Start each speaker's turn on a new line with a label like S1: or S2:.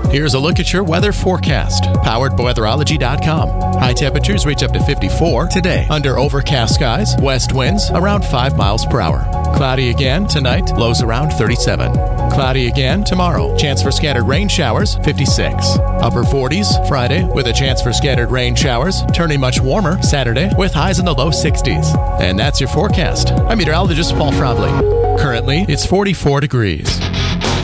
S1: Here's a look at your weather forecast, powered by weatherology.com. High temperatures reach up to 54 today, under overcast skies, west winds around 5 miles per hour. Cloudy again tonight, lows around 37. Cloudy again tomorrow, chance for scattered rain showers, 56. Upper 40s Friday, with a chance for scattered rain showers, turning much warmer Saturday, with highs in the low 60s. And that's your forecast. I'm meteorologist Paul Frobley. Currently, it's 44 degrees.